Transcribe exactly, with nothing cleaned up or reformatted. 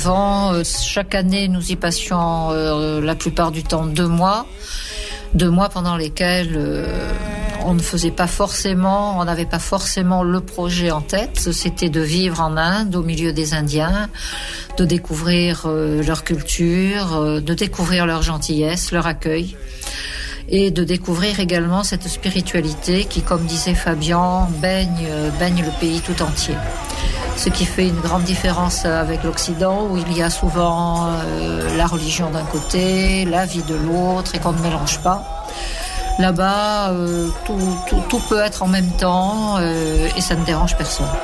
Avant, euh, chaque année, nous y passions euh, la plupart du temps deux mois. Deux mois pendant lesquels euh, on ne faisait pas forcément, on n'avait pas forcément le projet en tête. C'était de vivre en Inde, au milieu des Indiens, de découvrir euh, leur culture, euh, de découvrir leur gentillesse, leur accueil, et de découvrir également cette spiritualité qui, comme disait Fabien, baigne, baigne le pays tout entier. Ce qui fait une grande différence avec l'Occident, où il y a souvent euh, la religion d'un côté, la vie de l'autre, et qu'on ne mélange pas. Là-bas, euh, tout, tout, tout peut être en même temps, euh, et ça ne dérange personne.